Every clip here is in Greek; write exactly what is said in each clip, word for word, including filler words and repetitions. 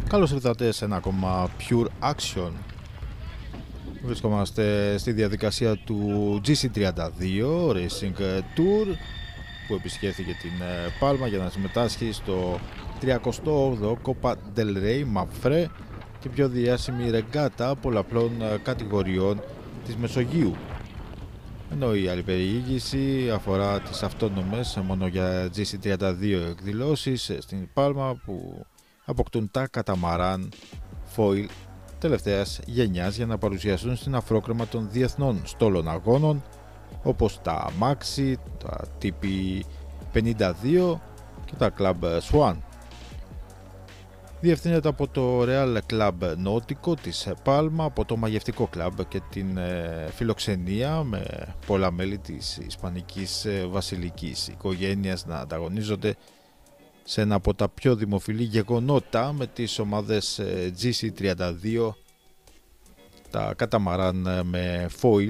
Καλώς ήρθατε σε ένα ακόμα Pure Action. Βρισκόμαστε στη διαδικασία του τζι σι τριάντα δύο Racing Tour που επισκέφθηκε την Πάλμα για να συμμετάσχει στο τριακοστό όγδοο Copa del Rey Mapfre, την πιο διάσημη ρεγκάτα πολλαπλών κατηγοριών της Μεσογείου. Ενώ η άλλη περιήγηση αφορά τις αυτόνομες μόνο για τζι σι τριάντα δύο εκδηλώσεις στην Πάλμα που αποκτούν τα καταμαράν foil τελευταίας γενιάς για να παρουσιαστούν στην αφρόκρεμα των διεθνών στόλων αγώνων όπως τα Maxi, τα τι πι πενήντα δύο και τα Club Swan. Διευθύνεται από το Real Club Náutico της Πάλμα, από το μαγευτικό κλαμπ και την ε, φιλοξενία με πολλά μέλη της ισπανικής ε, βασιλικής οικογένειας να ανταγωνίζονται σε ένα από τα πιο δημοφιλή γεγονότα με τις ομάδες ε, τζι σι τριάντα δύο, τα καταμαράν ε, με foil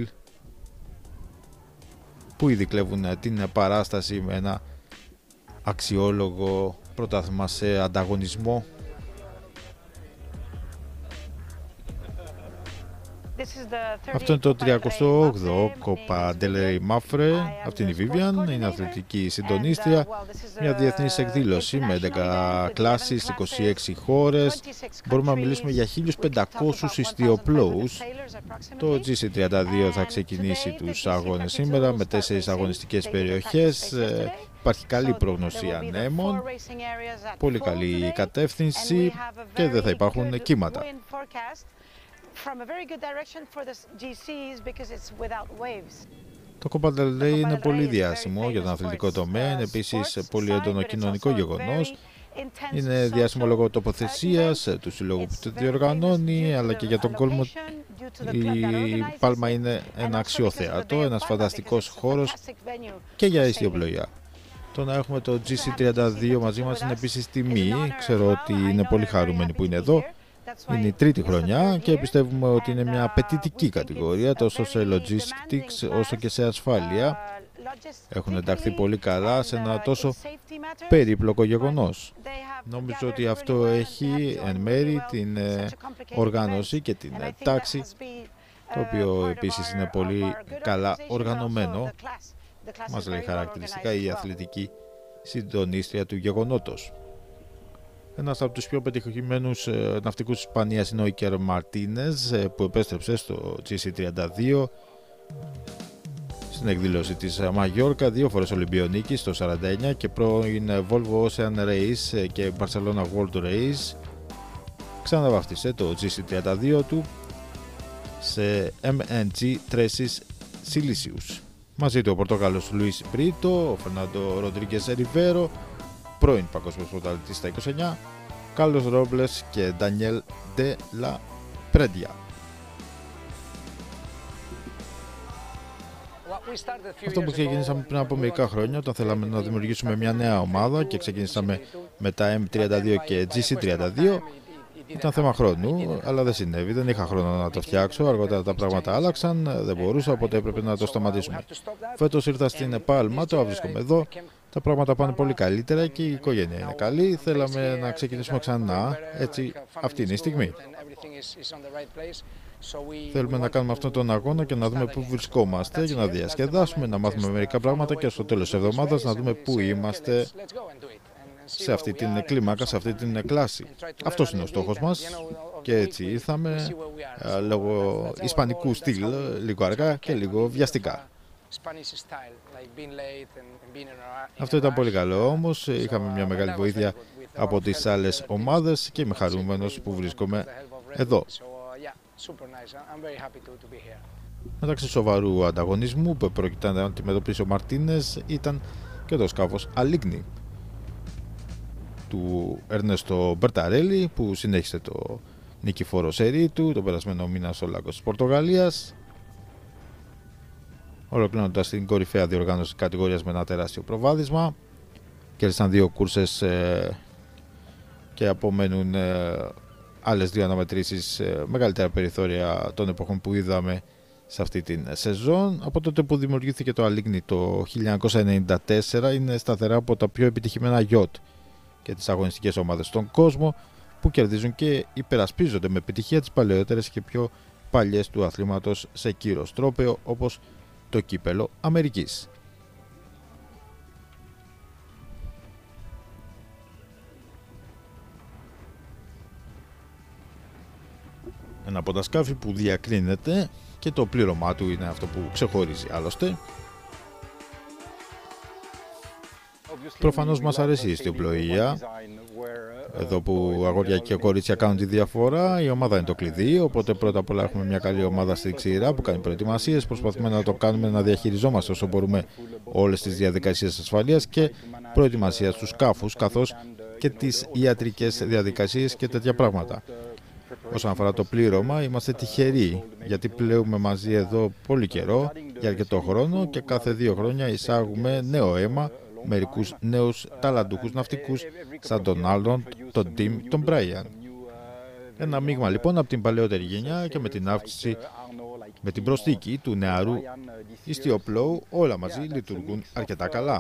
που ήδη κλέβουν την παράσταση με ένα αξιόλογο πρωτάθλημα σε ανταγωνισμό. Αυτό είναι το τριακοστό όγδοο Copa del Rey Mapfre. Αυτή είναι η Vivian, είναι αθλητική συντονίστρια. Μια διεθνής εκδήλωση με έντεκα κλάσεις, είκοσι έξι χώρες. Μπορούμε να μιλήσουμε για χίλιους πεντακόσιους ιστιοπλόους. Το τζι σι τριάντα δύο θα ξεκινήσει τους αγώνες σήμερα με τέσσερις αγωνιστικές περιοχές. Υπάρχει καλή πρόγνωση ανέμων, πολύ καλή κατεύθυνση και δεν θα υπάρχουν κύματα. Το Copa del Rey είναι πολύ διάσημο για τον αθλητικό τομέα, είναι επίσης πολύ έντονο κοινωνικό γεγονός. Είναι διάσημο λόγω τοποθεσίας του συλλόγου που το διοργανώνει, αλλά και για τον κόσμο. Η Πάλμα είναι ένα αξιοθέατο, ένας φανταστικός χώρος και για ιστιοπλοεία. Το να έχουμε το τζι σι τριάντα δύο μαζί μας είναι επίσης τιμή. Ξέρω ότι είναι πολύ χαρούμενοι που είναι εδώ. Είναι η τρίτη χρονιά και πιστεύουμε ότι είναι μια απαιτητική κατηγορία τόσο σε logistics όσο και σε ασφάλεια. Έχουν ενταχθεί πολύ καλά σε ένα τόσο περίπλοκο γεγονός. Νομίζω ότι αυτό έχει εν μέρη την οργάνωση και την τάξη, το οποίο επίσης είναι πολύ καλά οργανωμένο. Μας λέει χαρακτηριστικά η αθλητική συντονίστρια του γεγονότος. Ένας από τους πιο πετυχημένους ε, ναυτικούς της Ισπανίας είναι ο Ίκερ Μαρτίνες, ε, που επέστρεψε στο τζι σι τριάντα δύο στην εκδήλωση της Μαγιόρκα, δύο φορές Ολυμπιονίκης το σαράντα εννιά και πρώην Volvo Ocean Race και Barcelona World Race. Ξαναβάφτισε το τζι σι τριάντα δύο του σε εμ εν τζι Tresis Silicius. Μαζί του ο Πορτογάλος Λουίς Μπρίτο, ο Φερνάντο Ροντρίγκες Ριβέρο, πρώην παγκόσμιος πρωταθλητής στα είκοσι εννιά, Κάρλος Ρόμπλες και Ντανιέλ Ντε Λα Πρέντια. Αυτό που ξεκινήσαμε πριν από μερικά χρόνια, όταν θέλαμε να δημιουργήσουμε μια νέα ομάδα και ξεκινήσαμε με τα εμ τριάντα δύο και τζι σι τριάντα δύο, ήταν θέμα χρόνου, αλλά δεν συνέβη, δεν είχα χρόνο να το φτιάξω. Αργότερα τα πράγματα άλλαξαν, δεν μπορούσα, οπότε έπρεπε να το σταματήσουμε. Φέτος ήρθα στην Πάλμα, τώρα βρίσκομαι εδώ. Τα πράγματα πάνε πολύ καλύτερα και η οικογένεια είναι καλή. Θέλαμε να ξεκινήσουμε ξανά, έτσι αυτή είναι η στιγμή. Θέλουμε να κάνουμε αυτόν τον αγώνα και να δούμε πού βρισκόμαστε για να διασκεδάσουμε, να μάθουμε μερικά πράγματα και στο τέλος της εβδομάδας να δούμε πού είμαστε σε αυτή την κλίμακα, σε αυτή την κλάση. Αυτός είναι ο στόχος μας και έτσι ήρθαμε λόγω ισπανικού στυλ, λίγο αργά και λίγο βιαστικά. Αυτό ήταν πολύ καλό όμως, είχαμε μια μεγάλη βοήθεια από τις άλλες ομάδες και είμαι χαρούμενος που βρίσκομαι εδώ. Μεταξύ σοβαρού ανταγωνισμού που πρόκειται να αντιμετωπίσει ο Μαρτίνες ήταν και το σκάφος Αλίγνη του Ερνέστο Μπερταρέλη, που συνέχισε το νικηφόρο σερί του τον περασμένο μήνα στο Λάκκος της Πορτογαλίας, ολοκληρώνοντας την κορυφαία διοργάνωση της κατηγορίας με ένα τεράστιο προβάδισμα. Κέρδισαν δύο κούρσες ε, και απομένουν ε, άλλες δύο αναμετρήσεις, ε, μεγαλύτερα περιθώρια των εποχών που είδαμε σε αυτή την σεζόν. Από τότε που δημιουργήθηκε το Αλίγνη το χίλια εννιακόσια ενενήντα τέσσερα είναι σταθερά από τα πιο επιτυχημένα γιότ και τις αγωνιστικές ομάδες στον κόσμο. που κερδίζουν και υπερασπίζονται με επιτυχία τις παλαιότερες και πιο παλιές του αθλήματος σε κύρος τρόπαιο, όπως το κύπελο Αμερικής. Ένα από τα σκάφη που διακρίνεται και το πλήρωμά του είναι αυτό που ξεχωρίζει άλλωστε. Προφανώς μας αρέσει η ιστιοπλοεία, εδώ που αγόρια και κορίτσια κάνουν τη διαφορά. Η ομάδα είναι το κλειδί, οπότε πρώτα απ' όλα έχουμε μια καλή ομάδα στη ξηρά που κάνει προετοιμασίες. Προσπαθούμε να το κάνουμε, να διαχειριζόμαστε όσο μπορούμε όλες τις διαδικασίες ασφαλείας και προετοιμασίας στους σκάφους, καθώς και τις ιατρικές διαδικασίες και τέτοια πράγματα. Όσον αφορά το πλήρωμα, είμαστε τυχεροί, γιατί πλέουμε μαζί εδώ πολύ καιρό, για αρκετό χρόνο, και κάθε δύο χρόνια εισάγουμε νέο αίμα, μερικούς νέους ταλαντούχους ναυτικούς, σαν τον Άλον, τον Τιμ, τον Μπράιαν. Ένα μείγμα λοιπόν από την παλαιότερη γενιά και με την αύξηση, με την προσθήκη του νεαρού ιστιοπλώου, όλα μαζί λειτουργούν αρκετά καλά.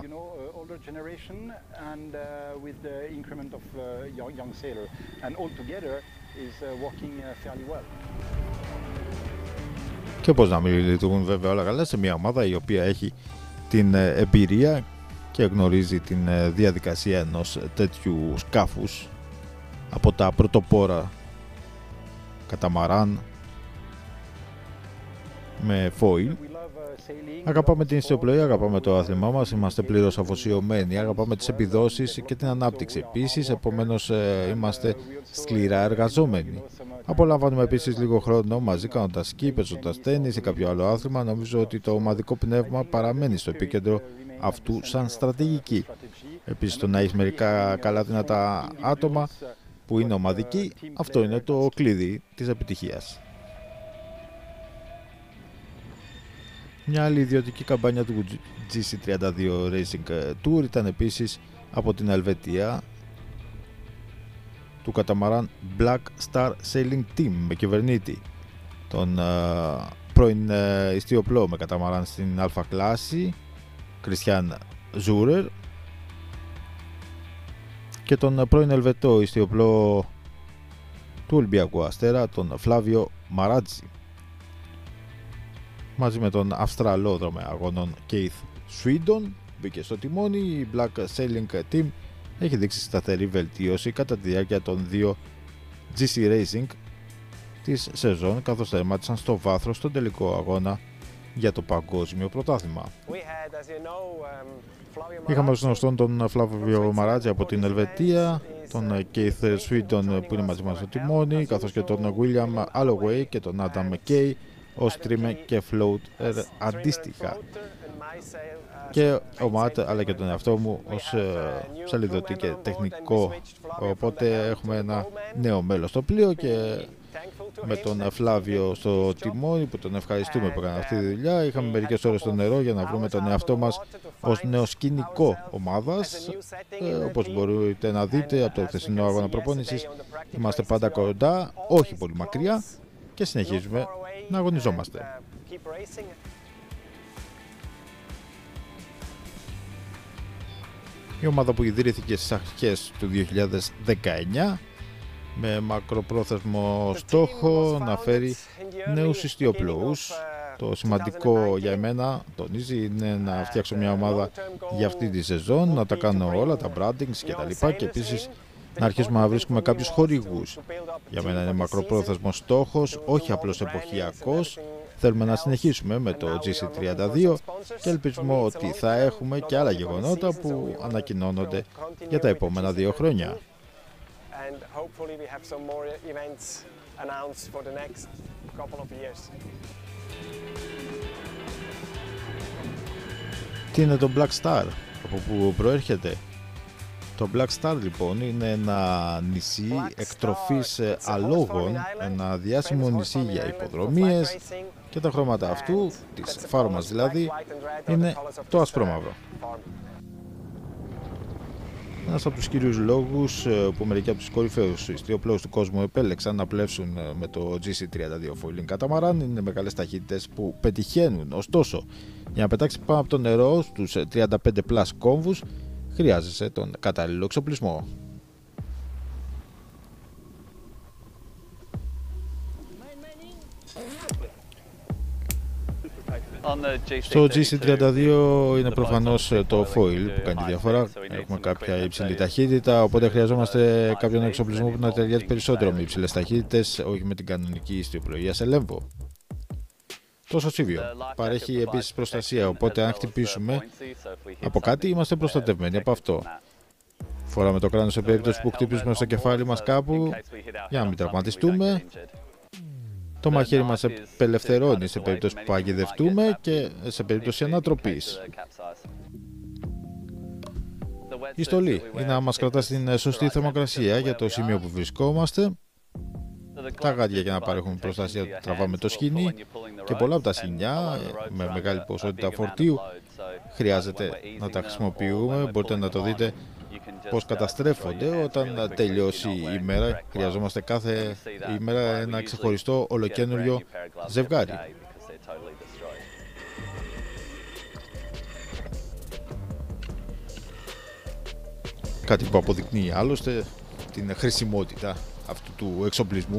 Και πώς να μην λειτουργούν βέβαια όλα καλά σε μια ομάδα η οποία έχει την εμπειρία και γνωρίζει την διαδικασία ενός τέτοιου σκάφους από τα πρωτοπόρα καταμαράν με foil. Αγαπάμε την ιστιοπλοεία, αγαπάμε το άθλημά μας, είμαστε πλήρως αφοσιωμένοι, αγαπάμε τις επιδόσεις και την ανάπτυξη επίσης, επομένως είμαστε σκληρά εργαζόμενοι. Απολαμβάνουμε επίσης λίγο χρόνο μαζί κάνοντας σκι, παίζοντας τένις ή κάποιο άλλο άθλημα. Νομίζω ότι το ομαδικό πνεύμα παραμένει στο επίκεντρο αυτού σαν στρατηγική. Επίσης το να έχει μερικά καλά δυνατά άτομα που είναι ομαδικοί, αυτό είναι το κλειδί της επιτυχίας. Μια άλλη ιδιωτική καμπάνια του τζι σι τριάντα δύο Racing Tour ήταν επίσης από την Ελβετία, του καταμαράν Black Star Sailing Team με κυβερνήτη τον uh, πρώην uh, ιστιοπλώο με καταμαράν στην αλφα κλάση Κριστιαν Ζούρερ και τον uh, πρώην Ελβετό ιστιοπλώο του Ολυμπιακού Αστέρα, τον Φλάβιο Μαράτζι, μαζί με τον Αυστραλό δρομέα αγώνων Keith Swindon. Μπήκε στο τιμόνι. Η Black Sailing Team έχει δείξει σταθερή βελτίωση κατά τη διάρκεια των δύο τζι σι Racing της σεζόν, καθώς τερμάτισαν στο βάθρο στον τελικό αγώνα για το παγκόσμιο πρωτάθλημα. Είχαμε ως γνωστόν τον Φλάβιο Μαράτζι από την Ελβετία, τον Keith Swindon που είναι μαζί μας στο τιμόνι, καθώς και τον William Alloway και τον Adam McKay ως τρίμε και float αντίστοιχα, και ο Ματ αλλά και τον εαυτό μου ως σελιδωτή και τεχνικό. Οπότε έχουμε ένα νέο μέλος στο πλοίο και με τον Φλάβιο στο τιμόνι, που τον ευχαριστούμε που έκανε αυτή τη δουλειά. Είχαμε μερικές ώρες στο νερό για να βρούμε τον εαυτό μας ως νέο σκηνικό ομάδας. Ε, όπως μπορείτε να δείτε από το χθεσινό αγώνα προπόνησης, είμαστε πάντα κοντά, όχι πολύ μακριά, και συνεχίζουμε να αγωνιζόμαστε. Η ομάδα που ιδρύθηκε στις αρχές του δύο χιλιάδες δεκαεννιά με μακροπρόθεσμο στόχο να φέρει νέους ιστιοπλώους. Το σημαντικό για εμένα, τονίζει, είναι να φτιάξω μια ομάδα για αυτή τη σεζόν, να τα κάνω όλα, τα brandings και τα λοιπά, και επίσης να αρχίσουμε να βρίσκουμε κάποιους χορηγούς. Για μένα είναι μακροπρόθεσμος στόχος, όχι απλώς εποχιακός. Θέλουμε να συνεχίσουμε με το τζι σι τριάντα δύο και ελπίζουμε ότι θα έχουμε και άλλα γεγονότα που ανακοινώνονται για τα επόμενα δύο χρόνια. Τι είναι το Black Star, από πού προέρχεται? Το Black Star λοιπόν είναι ένα νησί εκτροφής αλόγων, ένα διάσημο νησί για υποδρομίες, και τα χρώματα αυτού, της φάρμας δηλαδή, είναι το ασπρόμαυρο. Ένας από τους κυρίους λόγους που μερικοί από τους κορυφαίους ιστιοπλώους του κόσμου επέλεξαν να πλεύσουν με το τζι σι τριάντα δύο foiling καταμαράν είναι μεγάλες ταχύτητες που πετυχαίνουν. Ωστόσο, για να πετάξει πάνω από το νερό στους τριάντα πέντε πλας κόμβους, χρειάζεσαι τον κατάλληλο εξοπλισμό. Στο τζι σι τριάντα δύο είναι προφανώς το foil που κάνει τη διαφορά. Έχουμε κάποια υψηλή ταχύτητα, οπότε χρειαζόμαστε κάποιον εξοπλισμό που να ταιριάζει περισσότερο με υψηλές ταχύτητες, όχι με την κανονική ιστιοπλοεία σε λέμβο. Το σωσίβιο παρέχει επίσης προστασία, οπότε αν χτυπήσουμε από κάτι είμαστε προστατευμένοι από αυτό. Φοράμε το κράνος σε περίπτωση που χτυπήσουμε στο κεφάλι μας κάπου για να μην τραυματιστούμε. Το μαχαίρι μας απελευθερώνει σε περίπτωση που παγιδευτούμε και σε περίπτωση ανατροπής. Η στολή είναι να μας κρατά στην σωστή θερμοκρασία για το σημείο που βρισκόμαστε. Τα γάντια για να παρέχουν προστασία του τραβάμε το σκοινί και πολλά από τα σκοινιά με μεγάλη ποσότητα φορτίου χρειάζεται να τα χρησιμοποιούμε. Μπορείτε να το δείτε πώς καταστρέφονται όταν τελειώσει η ημέρα. Χρειαζόμαστε κάθε ημέρα ένα ξεχωριστό ολοκένουργιο ζευγάρι. Κάτι που αποδεικνύει άλλωστε την χρησιμότητα αυτού του εξοπλισμού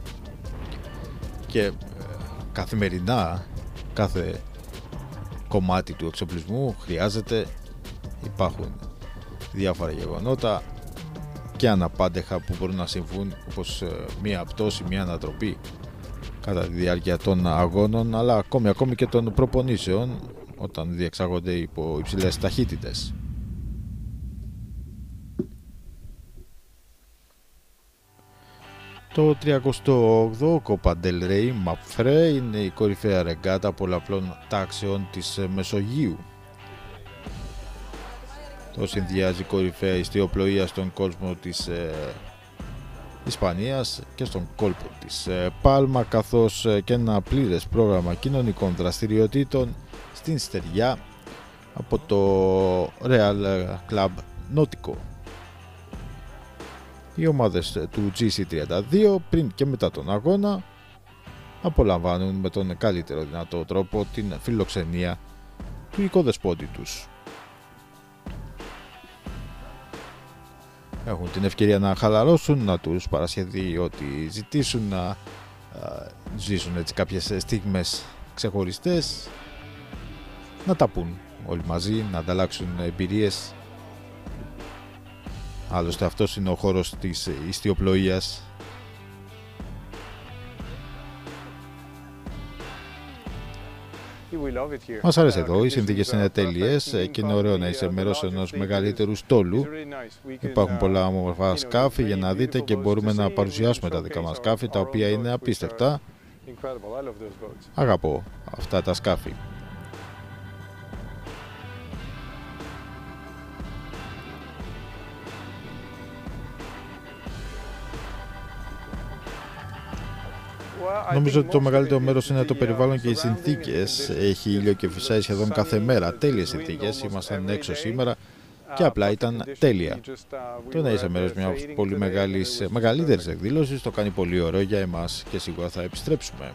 και καθημερινά κάθε κομμάτι του εξοπλισμού χρειάζεται. Υπάρχουν διάφορα γεγονότα και αναπάντεχα που μπορούν να συμβούν, όπως μία πτώση, μία ανατροπή κατά τη διάρκεια των αγώνων, αλλά ακόμη, ακόμη και των προπονήσεων όταν διεξάγονται υπό υψηλές ταχύτητες. Το τριακοστό όγδοο Copa del Rey Mapfre είναι η κορυφαία ρεγκάτα πολλαπλών τάξεων της Μεσογείου. Το συνδυάζει κορυφαία ιστιοπλοεία στον κόσμο της ε, Ισπανίας και στον κόλπο της ε, Πάλμα, καθώς ε, και ένα πλήρες πρόγραμμα κοινωνικών δραστηριοτήτων στην στεριά από το Real Club Náutico. Οι ομάδες του τζι σι τριάντα δύο πριν και μετά τον αγώνα απολαμβάνουν με τον καλύτερο δυνατό τρόπο την φιλοξενία του οικοδεσπότη τους. Έχουν την ευκαιρία να χαλαρώσουν, να τους παρασχεθεί ό,τι ζητήσουν, να α, ζήσουν έτσι κάποιες στιγμές ξεχωριστές, να τα πούν όλοι μαζί, να ανταλλάξουν εμπειρίες. Άλλωστε αυτός είναι ο χώρος της ιστιοπλοείας. Μας αρέσει εδώ, οι συνθήκες είναι τέλειες και είναι ωραίο να είσαι μέρος ενός μεγαλύτερου στόλου. Υπάρχουν πολλά όμορφα σκάφη για να δείτε και μπορούμε να παρουσιάσουμε τα δικά μας σκάφη, τα οποία είναι απίστευτα. Αγαπώ αυτά τα σκάφη. Νομίζω ότι το μεγαλύτερο μέρος είναι το περιβάλλον και οι συνθήκες. Έχει ήλιο και φυσάει σχεδόν κάθε μέρα. Τέλειες συνθήκες. Ήμασταν έξω σήμερα και απλά ήταν τέλεια. Το να είσαι μέρος μιας πολύ μεγάλης, μεγαλύτερης εκδήλωσης το κάνει πολύ ωραίο για εμάς και σίγουρα θα επιστρέψουμε.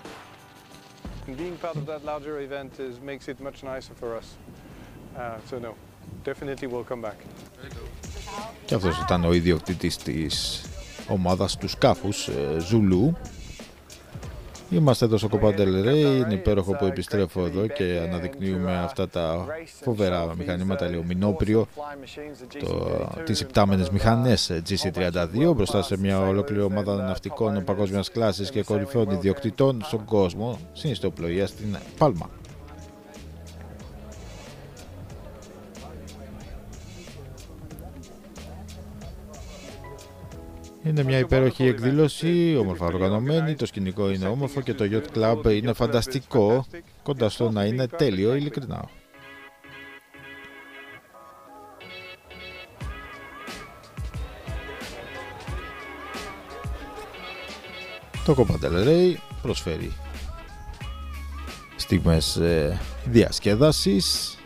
Και αυτός ήταν ο ιδιοκτήτης της ομάδας του σκάφους, Ζουλού. Είμαστε εδώ στο Copa del Rey, είναι υπέροχο που επιστρέφω εδώ και αναδεικνύουμε αυτά τα φοβερά μηχανήματα, ηλιομινόπριο, το, τις υπτάμενες μηχανές τζι σι τριάντα δύο μπροστά σε μια ολόκληρη ομάδα ναυτικών παγκόσμιας κλάσης και κορυφαίων ιδιοκτητών στον κόσμο, στην ιστιοπλοεία στην Πάλμα. Είναι μια υπέροχη εκδήλωση, όμορφα οργανωμένη, το σκηνικό είναι όμορφο και το Yacht Club είναι φανταστικό, κοντά στο να είναι τέλειο, ειλικρινά. Το Copa del Rey προσφέρει στιγμές ε, διασκέδασης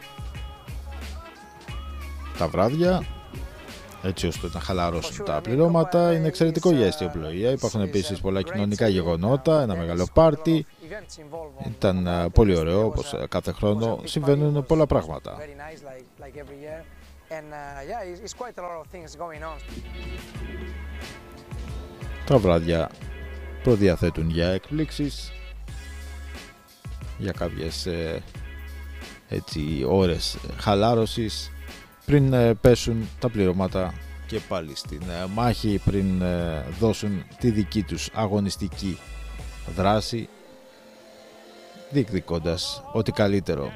τα βράδια, έτσι ώστε να χαλαρώσουν τα πληρώματα. Είναι εξαιρετικό για ιστιοπλοεία. Υπάρχουν επίσης πολλά κοινωνικά γεγονότα, ένα μεγάλο πάρτι. Ήταν πολύ ωραίο, όπως κάθε χρόνο συμβαίνουν πολλά πράγματα. Τα βράδια προδιαθέτουν για εκπλήξεις, για κάποιες ε, έτσι, ώρες χαλάρωσης πριν ε, πέσουν τα πληρώματα και πάλι στην ε, μάχη, πριν ε, δώσουν τη δική τους αγωνιστική δράση, διεκδικώντας ό,τι καλύτερο.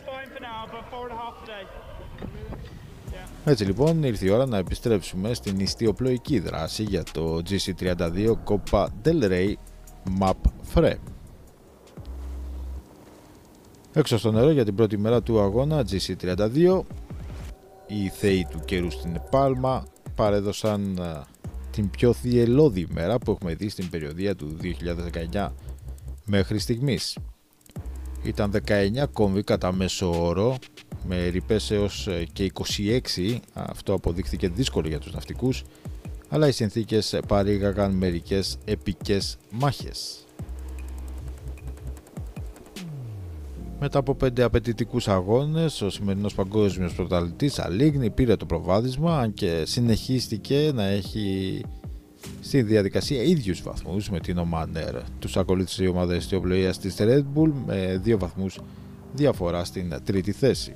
Έτσι λοιπόν ήρθε η ώρα να επιστρέψουμε στην ιστιοπλοϊκή δράση για το τζι σι τριάντα δύο Copa del Rey Map Free. Έξω στο νερό για την πρώτη μέρα του αγώνα τζι σι τριάντα δύο, οι θεοί του καιρού στην Πάλμα παρέδωσαν την πιο θυελλώδη ημέρα που έχουμε δει στην περιοδία του δύο χιλιάδες δεκαεννιά μέχρι στιγμής. Ήταν δεκαεννιά κόμβοι κατά μέσο όρο, με ρηπές έως και είκοσι έξι, αυτό αποδείχθηκε δύσκολο για τους ναυτικούς, αλλά οι συνθήκες παρήγαγαν μερικές επικές μάχες. Μετά από πέντε απαιτητικούς αγώνες, ο σημερινός παγκόσμιος πρωταθλητής Αλίγνη πήρε το προβάδισμα, αν και συνεχίστηκε να έχει στη διαδικασία ίδιους βαθμούς με την Oman Air. Τους ακολούθησε η ομάδα ιστιοπλοείας της Red Bull με δύο βαθμούς διαφορά στην τρίτη θέση.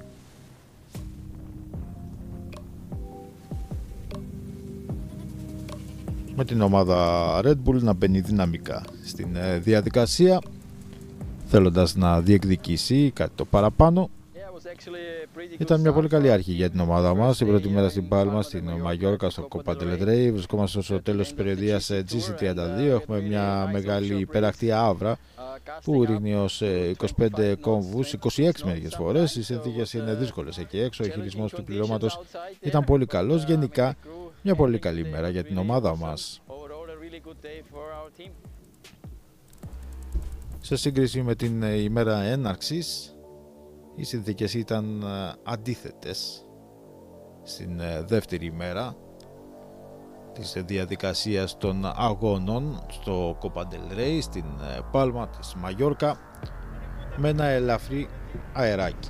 Με την ομάδα Red Bull να μπαίνει δυναμικά στην διαδικασία, θέλοντας να διεκδικήσει κάτι το παραπάνω. Ήταν μια πολύ καλή αρχή για την ομάδα μας. Η πρώτη μέρα στην Πάλμα, στην Μαγιόρκα, στο Copa del Rey. Βρισκόμαστε στο τέλος της περιοδίας τζι σι τριάντα δύο. Έχουμε μια μεγάλη υπερακτή άβρα που ρίχνει ως είκοσι πέντε κόμβους, είκοσι έξι μερικές φορές. Οι συνθήκες είναι δύσκολες εκεί έξω. Ο χειρισμός του πληρώματος ήταν πολύ καλός. Γενικά μια πολύ καλή μέρα για την ομάδα μας. Σε σύγκριση με την ημέρα έναρξης, οι συνθήκες ήταν αντίθετες. Στην δεύτερη ημέρα της διαδικασίας των αγώνων στο Copa del Rey, στην Πάλμα της Μαγιόρκα, με ένα ελαφρύ αεράκι.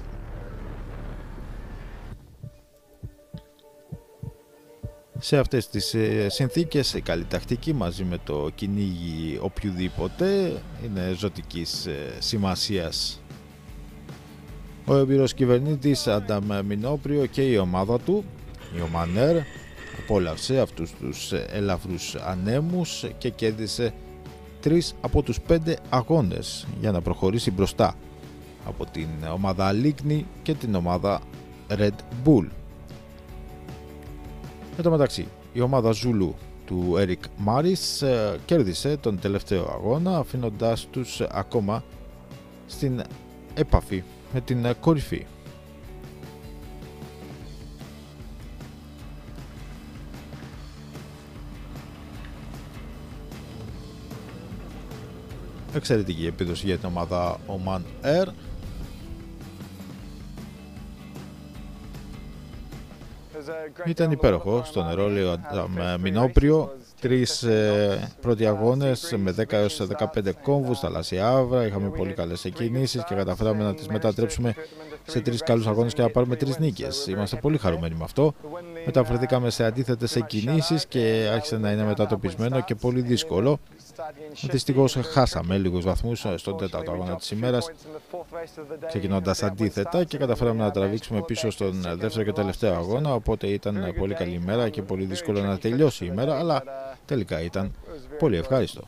Σε αυτές τις συνθήκες η καλή τακτική μαζί με το κυνήγι οποιοδήποτε είναι ζωτικής σημασίας. Ο εμπειρός κυβερνήτης Αντάμ Μινόπριο και η ομάδα του, η Oman Air, απόλαυσε αυτούς τους ελαφρούς ανέμους και κέρδισε τρεις από τους πέντε αγώνες για να προχωρήσει μπροστά από την ομάδα Αλίγνη και την ομάδα Red Bull. Εν τω μεταξύ, η ομάδα Ζουλού του Έρικ Μάρις κέρδισε τον τελευταίο αγώνα, αφήνοντάς τους ακόμα στην έπαφη με την κορυφή. Εξαιρετική επίδοση για την ομάδα Oman Air. Ήταν υπέροχο στο νερό, λέει ο Μινόπριο. Τρεις ε, πρώτοι αγώνες με δέκα έως δεκαπέντε κόμβους, θαλάσσια άβρα. Είχαμε πολύ καλές εκκινήσεις και καταφέραμε να τις μετατρέψουμε σε τρεις καλούς αγώνες και να πάρουμε τρεις νίκες. Είμαστε πολύ χαρούμενοι με αυτό. Μεταφερθήκαμε σε αντίθετες εκκινήσεις και άρχισε να είναι μετατοπισμένο και πολύ δύσκολο. Δυστυχώς χάσαμε λίγους βαθμούς στον τέταρτο αγώνα της ημέρας, ξεκινώντας αντίθετα, και καταφέραμε να τραβήξουμε πίσω στον δεύτερο και τελευταίο αγώνα, οπότε ήταν πολύ καλή ημέρα και πολύ δύσκολο να τελειώσει η ημέρα, αλλά τελικά ήταν πολύ ευχάριστο.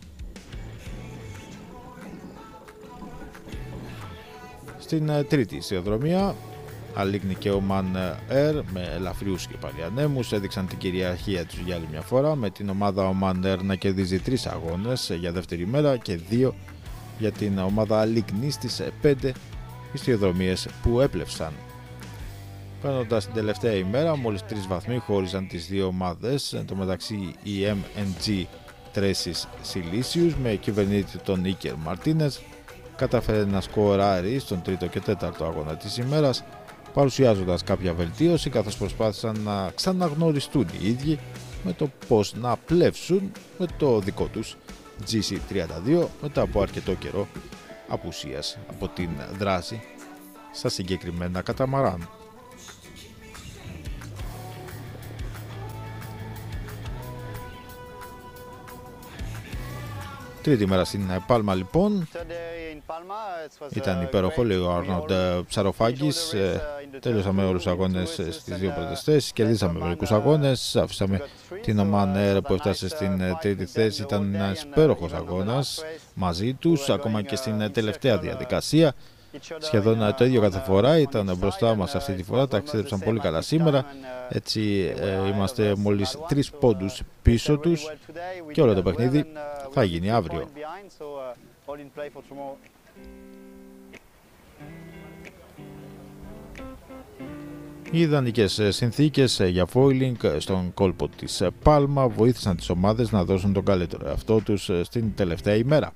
Στην τρίτη σιδηροδρομία, Αλίγνη και Oman Air με ελαφριούς και πάλι ανέμους έδειξαν την κυριαρχία τους για άλλη μια φορά, με την ομάδα Oman Air να κερδίζει τρεις αγώνες για δεύτερη μέρα και δύο για την ομάδα Αλίγνη στις πέντε σιδηροδρομίες που έπλευσαν. Παίρνοντας την τελευταία ημέρα, μόλις τρεις βαθμοί χώριζαν τις δύο ομάδες. Εν τω μεταξύ, η εμ εν τζι Traces Silicius με κυβερνήτη τον Ίκερ Μαρτίνες καταφέρει να σκοράρει στον τρίτο και τέταρτο αγώνα της ημέρας, παρουσιάζοντας κάποια βελτίωση, καθώς προσπάθησαν να ξαναγνωριστούν οι ίδιοι με το πώς να πλεύσουν με το δικό τους τζι σι τριάντα δύο μετά από αρκετό καιρό απουσίας από την δράση στα συγκεκριμένα καταμαράν. Τρίτη μέρα στην Πάλμα λοιπόν. Ήταν υπέροχο, λέει ο Άρνοντ Ψαροφάκης. Τέλειωσαμε όλους τους αγώνες στις δύο πρώτες θέσεις. Κερδίσαμε μερικούς αγώνες. Αφήσαμε την Oman Air που έφτασε στην τρίτη θέση. Ήταν ένας υπέροχος αγώνας μαζί τους, ακόμα και στην τελευταία διαδικασία. Σχεδόν το ίδιο κάθε φορά, ήταν μπροστά μας αυτή τη φορά, ταξίδεψαν πολύ καλά σήμερα. Έτσι ε, είμαστε μόλις τρεις πόντους πίσω τους και όλο το παιχνίδι θα γίνει αύριο. Οι ιδανικές συνθήκες για foiling στον κόλπο της Πάλμα βοήθησαν τις ομάδες να δώσουν τον καλύτερο εαυτό τους στην τελευταία ημέρα.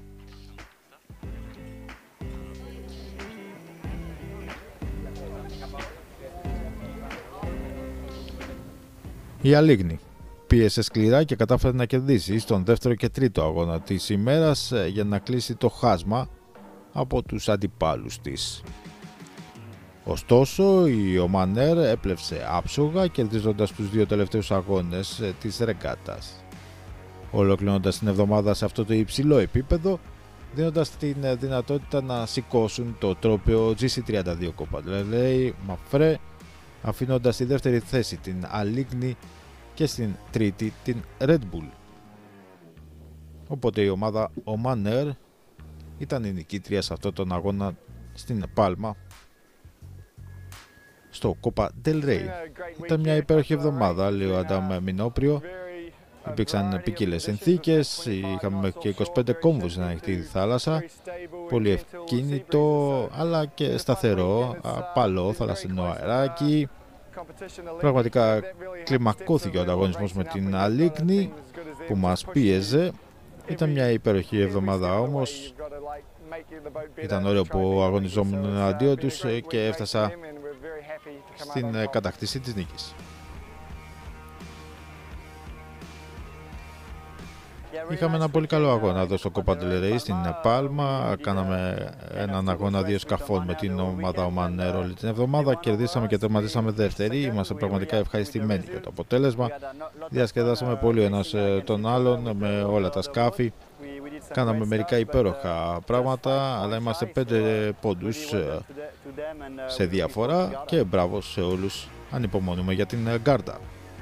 Η Αλίγνη πίεσε σκληρά και κατάφερε να κερδίσει στον δεύτερο και τρίτο αγώνα της ημέρας για να κλείσει το χάσμα από τους αντιπάλους της. Ωστόσο, η Oman Air έπλευσε άψογα κερδίζοντας τους δύο τελευταίους αγώνες της ρεγκάτας, ολοκληρώνοντας την εβδομάδα σε αυτό το υψηλό επίπεδο, δίνοντας την δυνατότητα να σηκώσουν το τρόπαιο τζι σι τριάντα δύο Copa del Rey Mapfre, αφήνοντας στη δεύτερη θέση την Αλίγνη και στην τρίτη την Red Bull. Οπότε η ομάδα Oman Air ήταν η νικήτρια σε αυτόν τον αγώνα στην Πάλμα στο Copa del Rey. Ήταν μια υπέροχη εβδομάδα, λέει ο Αντάμ Μινόπριο. Υπήρξαν ποικίλες συνθήκες, είχαμε μέχρι και είκοσι πέντε κόμβους στην ανοιχτή θάλασσα, πολύ ευκίνητο αλλά και σταθερό, απαλό θαλασσινό αεράκι. Πραγματικά κλιμακώθηκε ο ανταγωνισμός με την Αλίγνη που μας πίεζε. Ήταν μια υπέροχη εβδομάδα όμως. Ήταν ωραίο που αγωνιζόμουν εναντίον τους και έφτασα στην κατακτήση της νίκης. Είχαμε ένα πολύ καλό αγώνα εδώ στο Copa del Rey στην Πάλμα. Κάναμε έναν αγώνα δύο σκαφών με την ομάδα Oman Air όλη την εβδομάδα. Κερδίσαμε και τερματίσαμε δεύτεροι. Είμαστε πραγματικά ευχαριστημένοι για το αποτέλεσμα. Διασκεδάσαμε πολύ ένας τον άλλον με όλα τα σκάφη. Κάναμε μερικά υπέροχα πράγματα, αλλά είμαστε πέντε πόντους σε διαφορά και μπράβο σε όλους. Ανυπομονούμε για την γκάρτα.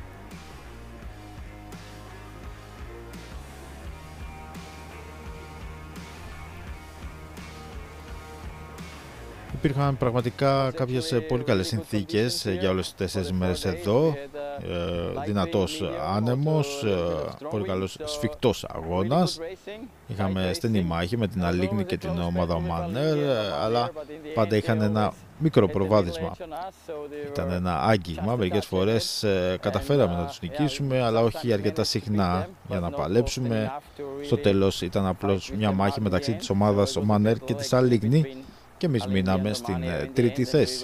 Υπήρχαν πραγματικά κάποιες πολύ καλές συνθήκες για όλες τις τέσσερις μέρες εδώ. Ε, δυνατός άνεμος, ε, πολύ καλός σφιχτός αγώνας. Είχαμε στενή μάχη με την Αλίγνη και την ομάδα Oman Air, αλλά πάντα είχαν ένα μικρό προβάδισμα. Ήταν ένα άγγιγμα, μερικές φορές ε, καταφέραμε να τους νικήσουμε, αλλά όχι αρκετά συχνά για να παλέψουμε. Στο τέλος ήταν απλώς μια μάχη μεταξύ της ομάδας Oman Air και της Αλίγνη και εμείς μείναμε στην τρίτη θέση.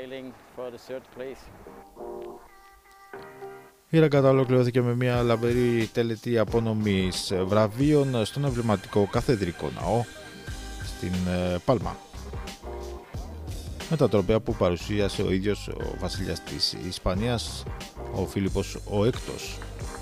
Η ρεγκάτα ολοκληρώθηκε με μια λαμπερή τελετή απονομής βραβείων στον εμβληματικό καθεδρικό ναό στην Πάλμα, με τα τρόπαια που παρουσίασε ο ίδιος ο βασιλιάς της Ισπανίας, ο Φίλιππος ο Έκτος.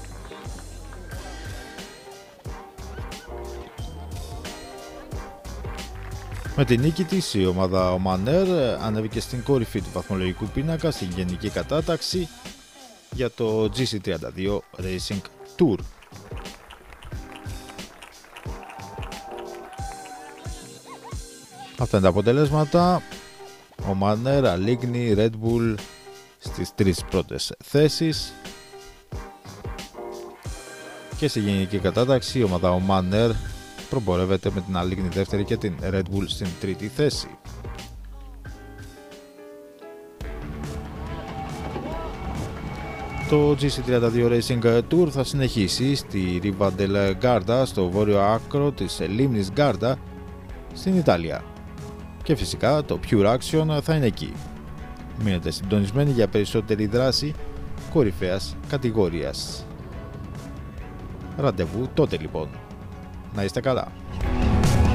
Με την νίκη της, η ομάδα Oman Air ανέβηκε στην κορυφή του βαθμολογικού πίνακα στην γενική κατάταξη για το τζι σι τριάντα δύο Racing Tour. Αυτά είναι τα αποτελέσματα. Oman Air, Αλίγνη, Red Bull στις τρεις πρώτες θέσεις. Και στη γενική κατάταξη η ομάδα Oman Air προπορεύεται με την Αλίγνη δεύτερη και την Red Bull στην τρίτη θέση. Το τζι σι τριάντα δύο Racing Tour θα συνεχίσει στη Riva del Garda, στο βόρειο άκρο της λίμνης Garda στην Ιταλία. Και φυσικά το Pure Action θα είναι εκεί. Μείνετε συντονισμένοι για περισσότερη δράση κορυφαίας κατηγορίας. Ραντεβού τότε λοιπόν. Να είστε καλά.